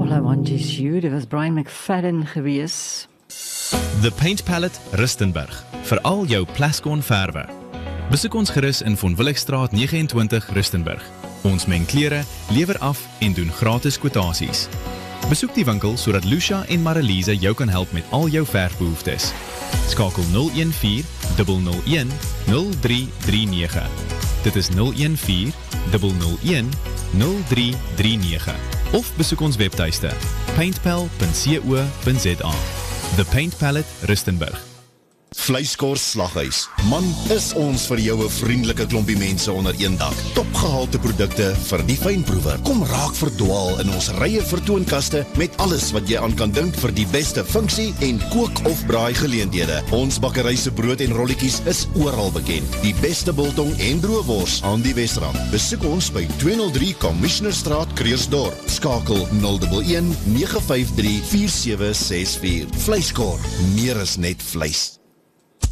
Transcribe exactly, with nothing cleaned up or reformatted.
All I Want Is You, dit was Brian McFadden gewees. The Paint Palette Rustenburg, vir al jou Plascon verwe. Besoek ons gerus in Von Willigstraat nege en twintig Rustenburg. Ons meng klere, lewer af en doen gratis kwotasies. Besoek die winkel sodat Lucia en Marilise jou kan help met al jou verfbehoeftes. Skakel nul een vier nul nul een nul drie drie nege. Dit is nul een vier nul nul een nul drie drie nege. Of besoek ons webtuiste paintpal punt co punt za. The Paint Palette Rustenburg. Vleiskors Slaghuis. Man, is ons vir jou 'n vriendelike klompie mense onder een dak. Topgehalte produkte vir die fynproewer. Kom raak verdwaal in ons rye vertoonkaste met alles wat jy aan kan dink vir die beste funksie en kook of braai geleenthede. Ons bakkery se brood en rolletjies is oral bekend. Die beste biltong en droëwors aan die Wesrand. Besoek ons by tweehonderd drie Commissionerstraat, Kreersdorp. Skakel nul een een nege vyf drie vier sewe ses vier. Vleiskor, meer as net vleis.